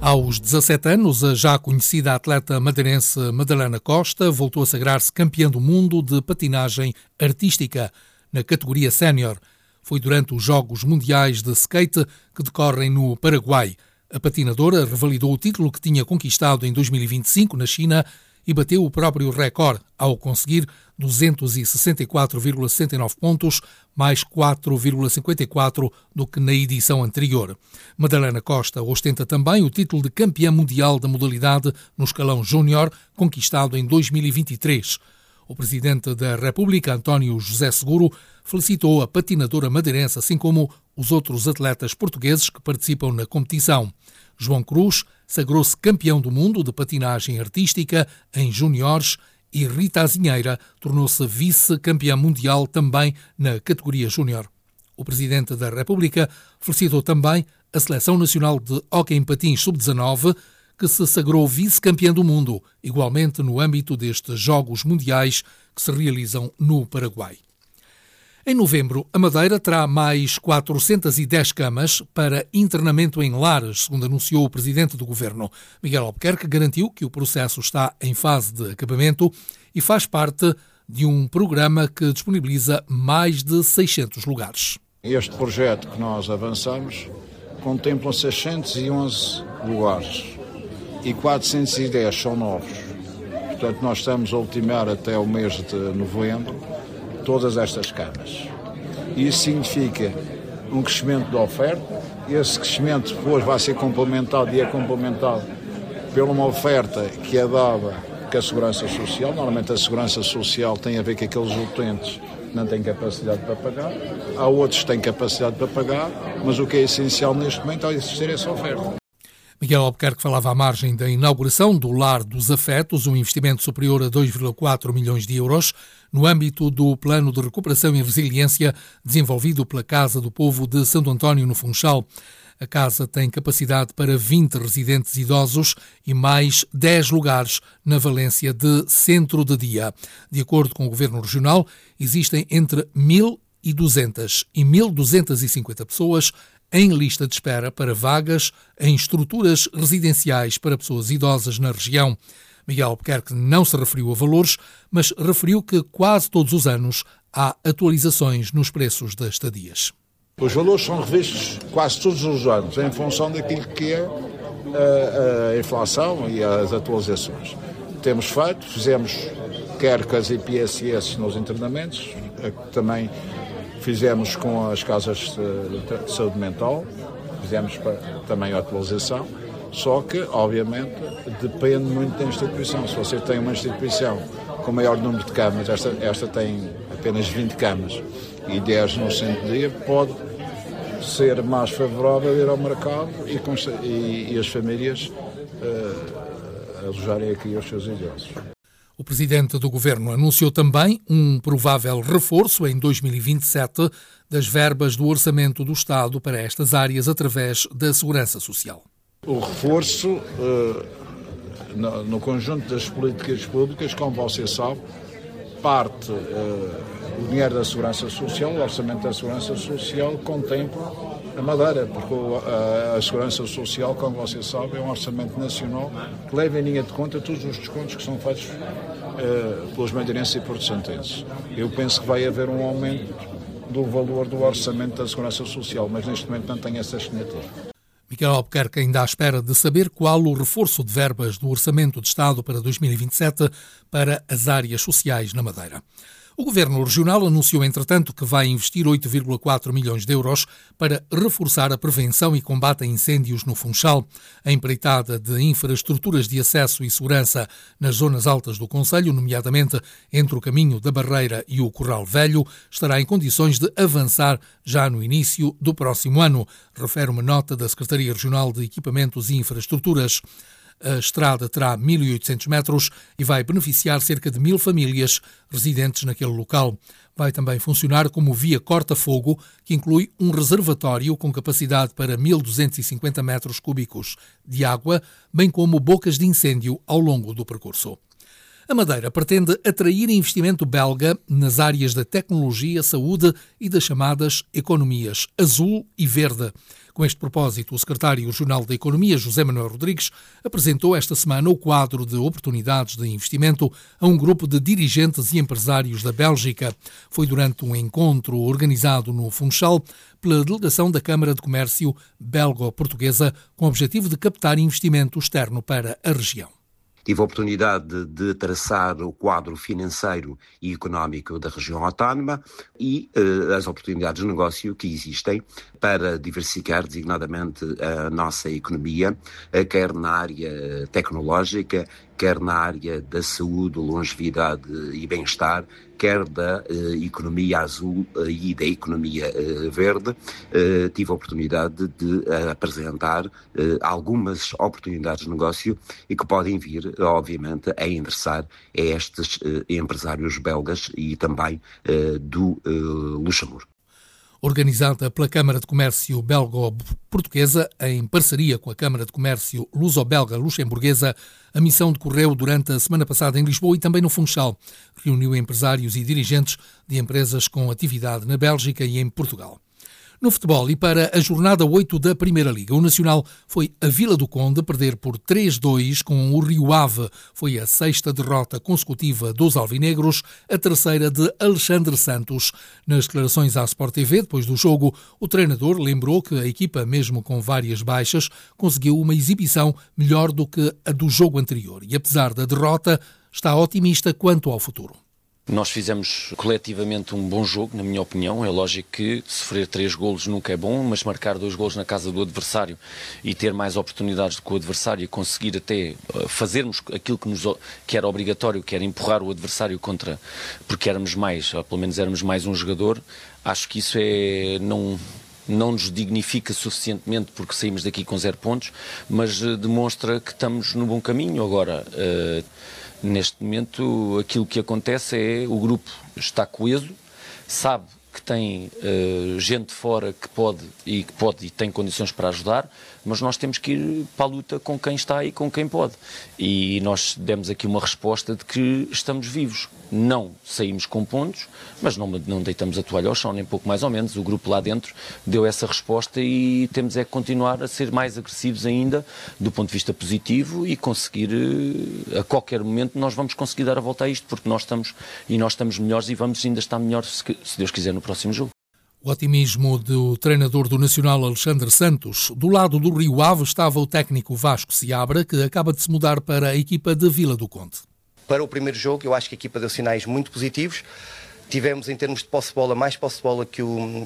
Aos 17 anos, a já conhecida atleta madeirense Madalena Costa voltou a sagrar-se campeã do mundo de patinagem artística na categoria sénior. Foi durante os Jogos Mundiais de Skate que decorrem no Paraguai. A patinadora revalidou o título que tinha conquistado em 2025 na China e bateu o próprio recorde ao conseguir 264,69 pontos, mais 4,54 do que na edição anterior. Madalena Costa ostenta também o título de campeã mundial da modalidade no escalão júnior, conquistado em 2023. O Presidente da República, António José Seguro, felicitou a patinadora madeirense, assim como os outros atletas portugueses que participam na competição. João Cruz sagrou-se campeão do mundo de patinagem artística em júniores e Rita Azinheira tornou-se vice-campeã mundial também na categoria júnior. O Presidente da República felicitou também a Seleção Nacional de Hóquei em Patins Sub-19, que se sagrou vice-campeã do mundo, igualmente no âmbito destes Jogos Mundiais que se realizam no Paraguai. Em novembro, a Madeira terá mais 410 camas para internamento em lares, segundo anunciou o Presidente do Governo. Miguel Albuquerque garantiu que o processo está em fase de acabamento e faz parte de um programa que disponibiliza mais de 600 lugares. Este projeto que nós avançamos contempla 611 lugares e 410 são novos. Portanto, nós estamos a ultimar até o mês de novembro todas estas camas. Isso significa um crescimento da oferta. Esse crescimento depois vai ser complementado e é complementado por uma oferta que é dada com a Segurança Social. Normalmente a Segurança Social tem a ver com aqueles utentes que não têm capacidade para pagar. Há outros que têm capacidade para pagar, mas o que é essencial neste momento é existir essa oferta. Miguel Albuquerque falava à margem da inauguração do Lar dos Afetos, um investimento superior a 2,4 milhões de euros, no âmbito do Plano de Recuperação e Resiliência desenvolvido pela Casa do Povo de Santo António, no Funchal. A casa tem capacidade para 20 residentes idosos e mais 10 lugares na valência de centro de dia. De acordo com o Governo Regional, existem entre 1.200 e 1.250 pessoas em lista de espera para vagas em estruturas residenciais para pessoas idosas na região. Miguel Albuquerque não se referiu a valores, mas referiu que quase todos os anos há atualizações nos preços das estadias. Os valores são revistos quase todos os anos, em função daquilo que é a inflação e as atualizações. Fizemos quer com as IPSS nos internamentos, também fizemos com as casas de saúde mental, fizemos também a atualização, só que, obviamente, depende muito da instituição. Se você tem uma instituição com maior número de camas, esta tem apenas 20 camas e 10 no centro de dia, pode ser mais favorável ir ao mercado e as famílias alojarem aqui os seus idosos. O Presidente do Governo anunciou também um provável reforço em 2027 das verbas do Orçamento do Estado para estas áreas através da Segurança Social. O reforço no conjunto das políticas públicas, como você sabe, parte o dinheiro da Segurança Social, o Orçamento da Segurança Social contempla a Madeira, porque a Segurança Social, como você sabe, é um orçamento nacional que leva em linha de conta todos os descontos que são feitos pelos madeirenses e porto-santenses. Eu penso que vai haver um aumento do valor do orçamento da Segurança Social, mas neste momento não tenho essa estimativa. Miguel Albuquerque ainda à espera de saber qual o reforço de verbas do Orçamento de Estado para 2027 para as áreas sociais na Madeira. O Governo Regional anunciou, entretanto, que vai investir 8,4 milhões de euros para reforçar a prevenção e combate a incêndios no Funchal. A empreitada de infraestruturas de acesso e segurança nas zonas altas do concelho, nomeadamente entre o caminho da Barreira e o Corral Velho, estará em condições de avançar já no início do próximo ano, refere uma nota da Secretaria Regional de Equipamentos e Infraestruturas. A estrada terá 1.800 metros e vai beneficiar cerca de 1.000 famílias residentes naquele local. Vai também funcionar como via corta-fogo, que inclui um reservatório com capacidade para 1.250 metros cúbicos de água, bem como bocas de incêndio ao longo do percurso. A Madeira pretende atrair investimento belga nas áreas da tecnologia, saúde e das chamadas economias azul e verde. Com este propósito, o secretário-geral da Economia, José Manuel Rodrigues, apresentou esta semana o quadro de oportunidades de investimento a um grupo de dirigentes e empresários da Bélgica. Foi durante um encontro organizado no Funchal pela delegação da Câmara de Comércio belgo-portuguesa, com o objetivo de captar investimento externo para a região. Tive a oportunidade de traçar o quadro financeiro e económico da região autónoma e as oportunidades de negócio que existem para diversificar designadamente a nossa economia, quer na área tecnológica, quer na área da saúde, longevidade e bem-estar, quer da economia azul e da economia verde. Tive a oportunidade de apresentar algumas oportunidades de negócio e que podem vir, obviamente, a interessar a estes empresários belgas e também do Luxemburgo. Organizada pela Câmara de Comércio belgo-portuguesa, em parceria com a Câmara de Comércio luso-belga-luxemburguesa, a missão decorreu durante a semana passada em Lisboa e também no Funchal. Reuniu empresários e dirigentes de empresas com atividade na Bélgica e em Portugal. No futebol e para a jornada 8 da Primeira Liga, o Nacional foi a Vila do Conde perder por 3-2 com o Rio Ave. Foi a 6ª derrota consecutiva dos alvinegros, a 3ª de Alexandre Santos. Nas declarações à Sport TV, depois do jogo, o treinador lembrou que a equipa, mesmo com várias baixas, conseguiu uma exibição melhor do que a do jogo anterior e, apesar da derrota, está otimista quanto ao futuro. Nós fizemos coletivamente um bom jogo, na minha opinião. É lógico que sofrer 3 golos nunca é bom, mas marcar 2 golos na casa do adversário e ter mais oportunidades do que o adversário e conseguir até fazermos aquilo que era obrigatório, que era empurrar o adversário contra, porque éramos mais, ou pelo menos éramos mais um jogador, acho que isso não nos dignifica suficientemente porque saímos daqui com 0 pontos, mas demonstra que estamos no bom caminho. Agora, neste momento, aquilo que acontece é o grupo está coeso, sabe que tem gente fora que pode e tem condições para ajudar, mas nós temos que ir para a luta com quem está e com quem pode. E nós demos aqui uma resposta de que estamos vivos. Não saímos com pontos, mas não deitamos a toalha ao chão, nem pouco mais ou menos. O grupo lá dentro deu essa resposta e temos é que continuar a ser mais agressivos ainda do ponto de vista positivo e conseguir, a qualquer momento, nós vamos conseguir dar a volta a isto, porque nós estamos melhores e vamos ainda estar melhores, se Deus quiser, no próximo jogo. O otimismo do treinador do Nacional, Alexandre Santos. Do lado do Rio Ave estava o técnico Vasco Seabra, que acaba de se mudar para a equipa de Vila do Conde. Para o primeiro jogo, eu acho que a equipa deu sinais muito positivos. Tivemos, em termos de posse de bola, mais posse de bola que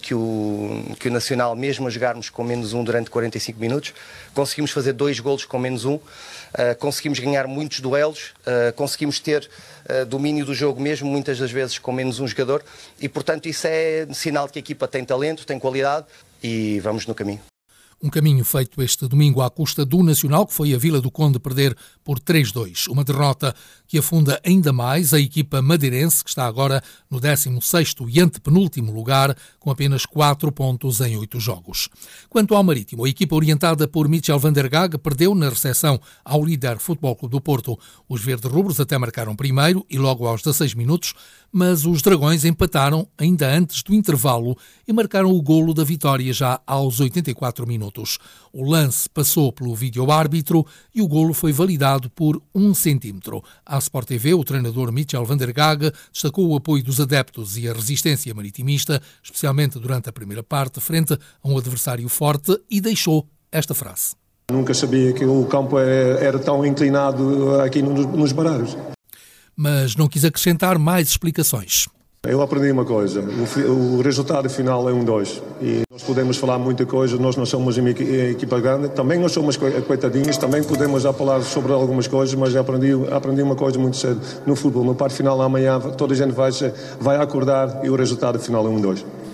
o Nacional, mesmo a jogarmos com menos 1 durante 45 minutos. Conseguimos fazer 2 golos com menos 1. Conseguimos ganhar muitos duelos. Conseguimos ter domínio do jogo mesmo, muitas das vezes com menos um jogador. E, portanto, isso é sinal de que a equipa tem talento, tem qualidade e vamos no caminho. Um caminho feito este domingo à custa do Nacional, que foi a Vila do Conde perder por 3-2. Uma derrota que afunda ainda mais a equipa madeirense, que está agora no 16º e antepenúltimo lugar, com apenas 4 pontos em 8 jogos. Quanto ao Marítimo, a equipa orientada por Michel van der Gaag perdeu na recepção ao líder Futebol Clube do Porto. Os verde-rubros até marcaram primeiro e logo aos 16 minutos, mas os dragões empataram ainda antes do intervalo e marcaram o golo da vitória já aos 84 minutos. O lance passou pelo vídeo-árbitro e o golo foi validado por 1 centímetro. À Sport TV, o treinador Michel van der Gaag destacou o apoio dos adeptos e a resistência maritimista, especialmente durante a primeira parte, frente a um adversário forte, e deixou esta frase. Nunca sabia que o campo era tão inclinado aqui nos barreiros. Mas não quis acrescentar mais explicações. Eu aprendi uma coisa, o resultado final é 1-2 e nós podemos falar muita coisa, nós não somos uma equipa grande, também nós somos coitadinhos, também podemos já falar sobre algumas coisas, mas aprendi uma coisa muito cedo no futebol, na parte final amanhã toda a gente vai acordar e o resultado final é 1-2.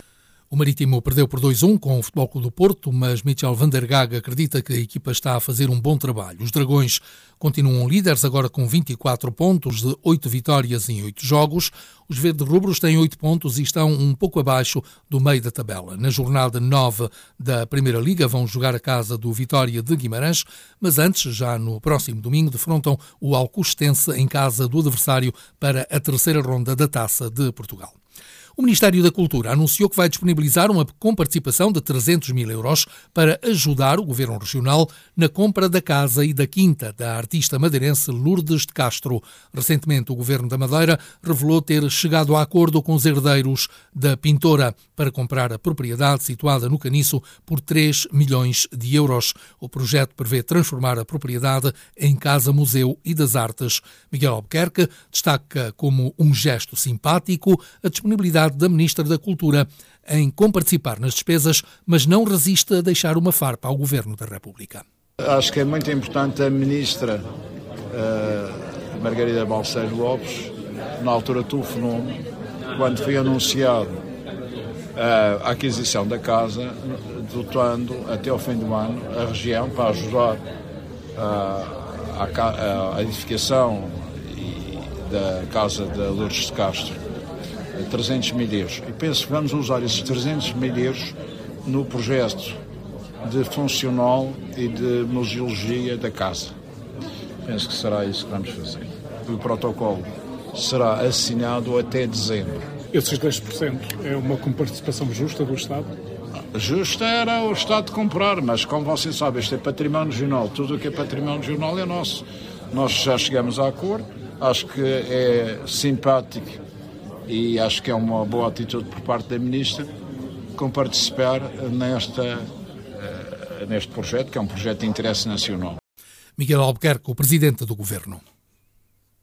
O Marítimo perdeu por 2-1 com o Futebol Clube do Porto, mas Michel van der Gaag acredita que a equipa está a fazer um bom trabalho. Os Dragões continuam líderes, agora com 24 pontos de 8 vitórias em 8 jogos. Os verde-rubros têm 8 pontos e estão um pouco abaixo do meio da tabela. Na jornada 9 da Primeira Liga vão jogar a casa do Vitória de Guimarães, mas antes, já no próximo domingo, defrontam o Alcostense em casa do adversário para a terceira ronda da Taça de Portugal. O Ministério da Cultura anunciou que vai disponibilizar uma comparticipação de 300 mil euros para ajudar o Governo Regional na compra da casa e da quinta da artista madeirense Lourdes de Castro. Recentemente, o Governo da Madeira revelou ter chegado a acordo com os herdeiros da pintora para comprar a propriedade situada no Caniço por 3 milhões de euros. O projeto prevê transformar a propriedade em Casa-Museu e das Artes. Miguel Albuquerque destaca como um gesto simpático a disponibilidade da Ministra da Cultura em comparticipar nas despesas, mas não resiste a deixar uma farpa ao Governo da República. Acho que é muito importante a Ministra Margarida Balseiro Lopes, na altura telefonou, quando foi anunciado a aquisição da casa, dotando até ao fim do ano a região para ajudar a edificação da casa de Lourdes de Castro. 300 mil euros. E penso que vamos usar esses 300 mil euros no projeto de funcional e de museologia da casa. Penso que será isso que vamos fazer. O protocolo será assinado até dezembro. Esses 10% é uma comparticipação justa do Estado? Justa era o Estado comprar, mas como você sabe, este é património regional. Tudo o que é património regional é nosso. Nós já chegamos a acordo. Acho que é simpático e acho que é uma boa atitude por parte da Ministra com participar neste projeto, que é um projeto de interesse nacional. Miguel Albuquerque, o Presidente do Governo.